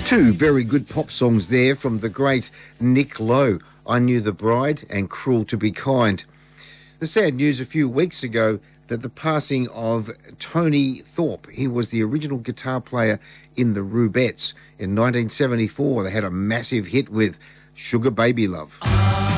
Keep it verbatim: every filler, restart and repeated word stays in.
Two very good pop songs there from the great Nick Lowe, I Knew the Bride and Cruel to Be Kind. The sad news a few weeks ago that the passing of Tony Thorpe. He was the original guitar player in the Rubettes. In nineteen seventy-four, they had a massive hit with Sugar Baby Love.